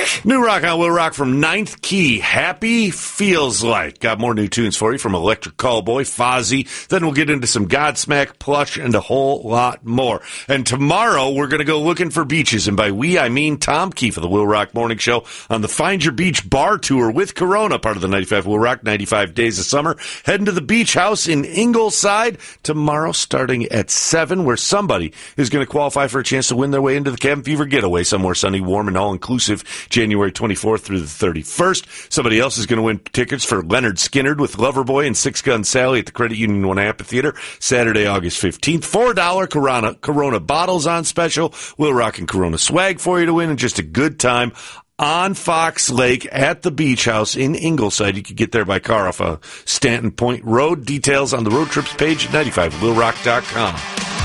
New rock on Will Rock from Ninth Key. Happy Feels Like. Got more new tunes for you from Electric Callboy, Fozzy. Then we'll get into some Godsmack, Plush, and a whole lot more. And tomorrow we're going to go looking for beaches. And by we, I mean Tom Keefe of the Will Rock Morning Show on the Find Your Beach Bar Tour with Corona, part of the 95 Will Rock, 95 Days of Summer. Heading to the Beach House in Ingleside tomorrow starting at 7, where somebody is going to qualify for a chance to win their way into the Cabin Fever Getaway somewhere sunny, warm, and all-inclusive January 24th through the 31st. Somebody else is going to win tickets for Leonard Skinnard with Loverboy and Six Gun Sally at the Credit Union 1 Amphitheater Saturday, August 15th. $4 Corona bottles on special. Will Rock and Corona swag for you to win, and just a good time on Fox Lake at the Beach House in Ingleside. You can get there by car off Stanton Point Road. Details on the road trips page at 95willrock.com.